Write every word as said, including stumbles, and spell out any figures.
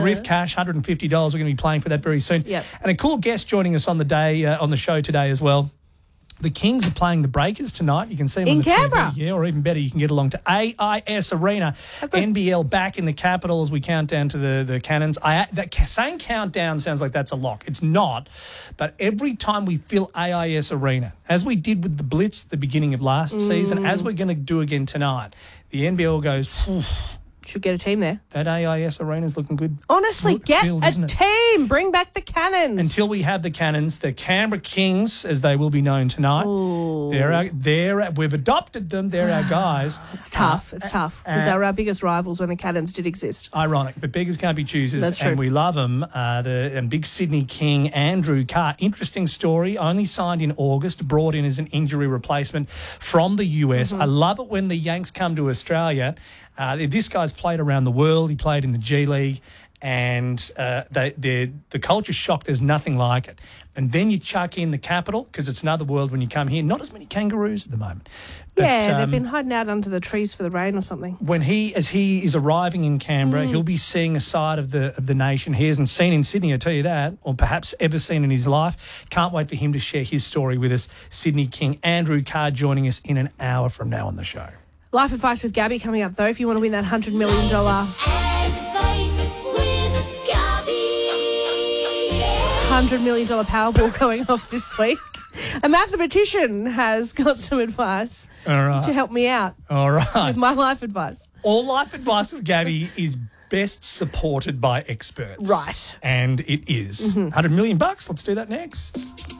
The Riff Cash, one hundred fifty dollars. We're going to be playing for that very soon. Yep. And a cool guest joining us on the day, uh, on the show today as well. The Kings are playing the Breakers tonight. You can see them In on the Canberra. T V. Yeah, or even better, you can get along to A I S Arena. N B L back in the capital as we count down to the, the Cannons. I, that saying countdown sounds like that's a lock. It's not. But every time we fill A I S Arena, as we did with the Blitz at the beginning of last Mm. season, as we're going to do again tonight, the N B L goes, "Phew, Should get a team there. that A I S Arena's looking good. Honestly, Good get field, a isn't it? team. Bring back the Cannons. Until we have the Cannons, the Canberra Kings, as they will be known tonight. They're our, they're our, we've adopted them. They're our guys. It's tough. It's tough because uh, they were our biggest rivals when the Cannons did exist. Ironic, but beggars can't be choosers, That's true. and we love them. Uh, the and big Sydney King, Andrew Carr. Interesting story. Only signed in August, brought in as an injury replacement from the U S. Mm-hmm. I love it when the Yanks come to Australia. Uh, this guy's played around the world. He played in the G League, and uh, they, they're, the culture shock. There's nothing like it. And then you chuck in the capital because it's another world when you come here. Not as many kangaroos at the moment. But, yeah, they've um, been hiding out under the trees for the rain or something. when he, as he is arriving in Canberra, he'll be seeing a side of the of the nation he hasn't seen in Sydney, I tell you that, or perhaps ever seen in his life. Can't wait for him to share his story with us. Sydney King, Andrew Carr, joining us in an hour from now on the show. Life Advice with Gabby coming up, though, if you want to win that one hundred million dollars Advice with Gabby. one hundred million dollars Powerball going off this week. A mathematician has got some advice All right. to help me out All right. with my life advice. All life advice with Gabby is best supported by experts. Right. And it is. one hundred million bucks. Let's do that next.